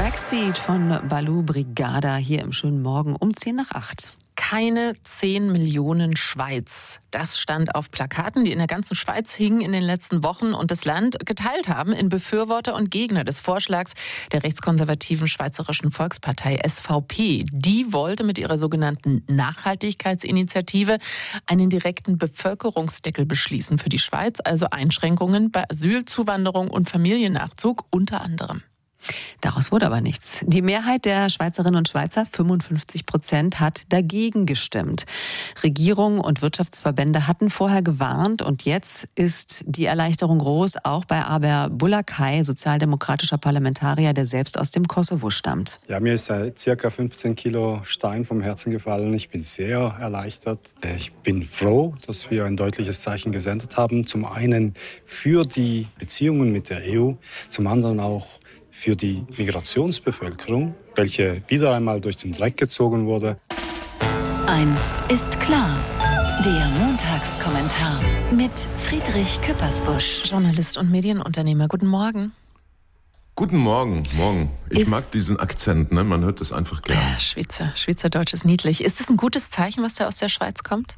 Backseat von Baloo Brigada hier im schönen Morgen um 7:50. Keine 10 Millionen Schweiz. Das stand auf Plakaten, die in der ganzen Schweiz hingen in den letzten Wochen und das Land geteilt haben in Befürworter und Gegner des Vorschlags der rechtskonservativen Schweizerischen Volkspartei SVP. Die wollte mit ihrer sogenannten Nachhaltigkeitsinitiative einen direkten Bevölkerungsdeckel beschließen für die Schweiz, also Einschränkungen bei Asyl, Zuwanderung und Familiennachzug unter anderem. Daraus wurde aber nichts. Die Mehrheit der Schweizerinnen und Schweizer, 55%, hat dagegen gestimmt. Regierung und Wirtschaftsverbände hatten vorher gewarnt und jetzt ist die Erleichterung groß, auch bei Aber Bulakay, sozialdemokratischer Parlamentarier, der selbst aus dem Kosovo stammt. Ja, mir ist circa 15 Kilo Stein vom Herzen gefallen. Ich bin sehr erleichtert. Ich bin froh, dass wir ein deutliches Zeichen gesendet haben. Zum einen für die Beziehungen mit der EU, zum anderen auch für die Migrationsbevölkerung, welche wieder einmal durch den Dreck gezogen wurde. Eins ist klar, der Montagskommentar mit Friedrich Küppersbusch. Journalist und Medienunternehmer, guten Morgen. Guten Morgen, morgen. Ich mag diesen Akzent, ne? Man hört das einfach gerne. Schweizerdeutsch ist niedlich. Ist das ein gutes Zeichen, was da aus der Schweiz kommt?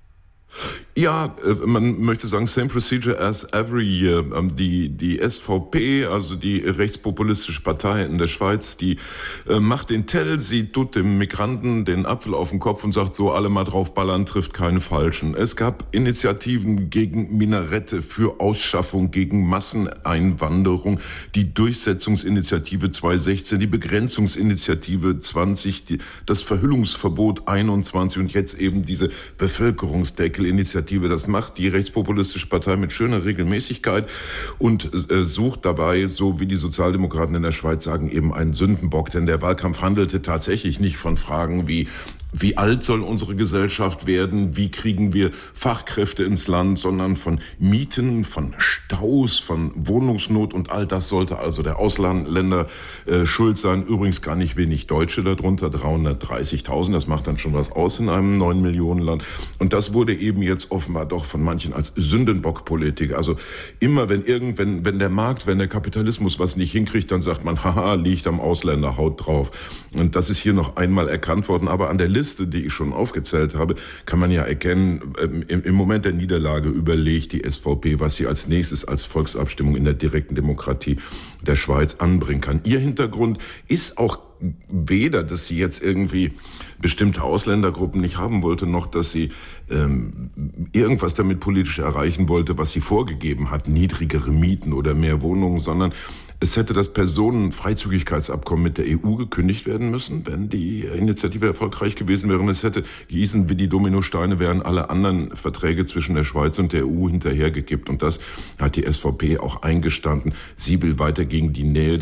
Ja, man möchte sagen, same procedure as every year. Die SVP, also die rechtspopulistische Partei in der Schweiz, die macht den Tell, sie tut dem Migranten den Apfel auf den Kopf und sagt so, alle mal draufballern, trifft keine Falschen. Es gab Initiativen gegen Minarette, für Ausschaffung, gegen Masseneinwanderung, die Durchsetzungsinitiative 2016, die Begrenzungsinitiative 20, das Verhüllungsverbot 21 und jetzt eben diese Bevölkerungsdeckelinitiative. Das macht die rechtspopulistische Partei mit schöner Regelmäßigkeit und sucht dabei, so wie die Sozialdemokraten in der Schweiz sagen, eben einen Sündenbock. Denn der Wahlkampf handelte tatsächlich nicht von Fragen wie alt soll unsere Gesellschaft werden, wie kriegen wir Fachkräfte ins Land, sondern von Mieten, von Staus, von Wohnungsnot und all das sollte also der Ausländer schuld sein. Übrigens gar nicht wenig Deutsche darunter, 330.000, das macht dann schon was aus in einem 9-Millionen-Land. Und das wurde eben jetzt offenbar doch von manchen als Sündenbockpolitik. Also immer wenn der Markt, wenn der Kapitalismus was nicht hinkriegt, dann sagt man, haha, liegt am Ausländer, haut drauf. Und das ist hier noch einmal erkannt worden, aber an der Liste, die ich schon aufgezählt habe, kann man ja erkennen, im Moment der Niederlage überlegt die SVP, was sie als nächstes als Volksabstimmung in der direkten Demokratie der Schweiz anbringen kann. Ihr Hintergrund ist auch weder, dass sie jetzt irgendwie bestimmte Ausländergruppen nicht haben wollte, noch dass sie irgendwas damit politisch erreichen wollte, was sie vorgegeben hat, niedrigere Mieten oder mehr Wohnungen, sondern es hätte das Personenfreizügigkeitsabkommen mit der EU gekündigt werden müssen, wenn die Initiative erfolgreich gewesen wäre. Und es hätte gießen wie die Dominosteine, wären alle anderen Verträge zwischen der Schweiz und der EU hinterhergekippt. Und das hat die SVP auch eingestanden. Sie will weiter gegen die Nähe